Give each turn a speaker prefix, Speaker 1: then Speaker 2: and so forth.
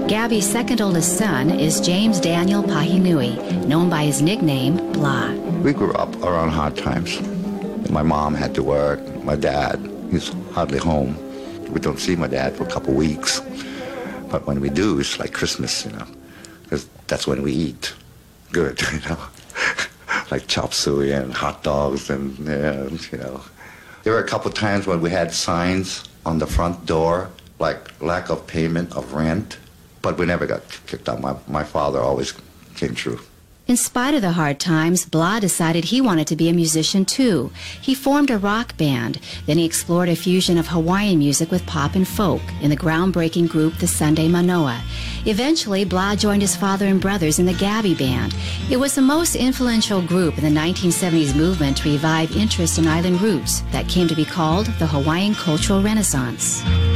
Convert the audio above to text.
Speaker 1: Gabby's second oldest son is James Daniel Pahinui, known by his nickname, Blah.
Speaker 2: We grew up around hard times. My mom had to work. My dad, he's hardly home. We don't see my dad for a couple weeks. But when we do, it's like Christmas, because that's when we eat good, like chop suey and hot dogs and. There were a couple times when we had signs on the front door, like lack of payment of rent, but we never got kicked out. My father always came through.
Speaker 1: In spite of the hard times, Blah decided he wanted to be a musician too. He formed a rock band. Then he explored a fusion of Hawaiian music with pop and folk in the groundbreaking group the Sunday Manoa. Eventually, Blah joined his father and brothers in the Gabby Band. It was the most influential group in the 1970s movement to revive interest in island roots that came to be called the Hawaiian Cultural Renaissance.